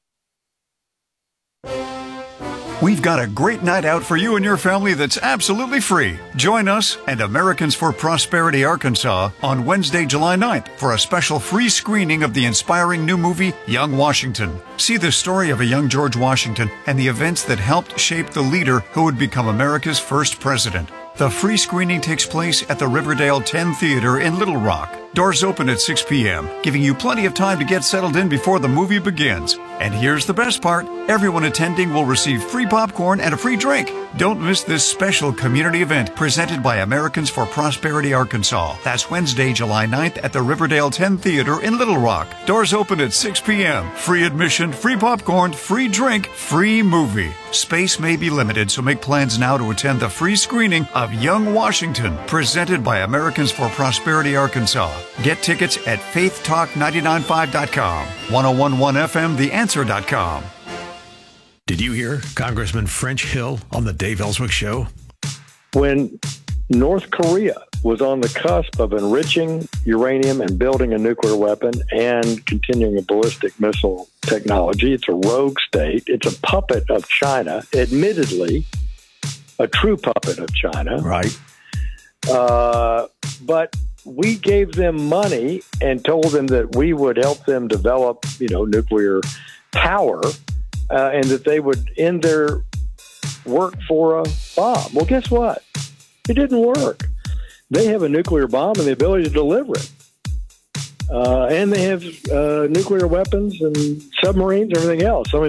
We've got a great night out for you and your family that's absolutely free. Join us and Americans for Prosperity Arkansas on Wednesday, July ninth for a special free screening of the inspiring new movie, Young Washington. See the story of a young George Washington and the events that helped shape the leader who would become America's first president. The free screening takes place at the Riverdale ten Theater in Little Rock. Doors open at six p.m., giving you plenty of time to get settled in before the movie begins. And here's the best part. Everyone attending will receive free popcorn and a free drink. Don't miss this special community event presented by Americans for Prosperity Arkansas. That's Wednesday, July ninth at the Riverdale ten Theater in Little Rock. Doors open at six p.m. Free admission, free popcorn, free drink, free movie. Space may be limited, so make plans now to attend the free screening of Young Washington, presented by Americans for Prosperity Arkansas. Get tickets at faith talk nine nine five dot com, ten eleven F M, the answer dot com. Did you hear Congressman French Hill on the Dave Ellswick Show? When North Korea was on the cusp of enriching uranium and building a nuclear weapon and continuing a ballistic missile technology, it's a rogue state. It's a puppet of China, admittedly, a true puppet of China. Right. Uh, but we gave them money and told them that we would help them develop, you know, nuclear power, uh, and that they would end their work for a bomb. Well, guess what? It didn't work. They have a nuclear bomb and the ability to deliver it. Uh, and they have uh, nuclear weapons and submarines and everything else. I mean,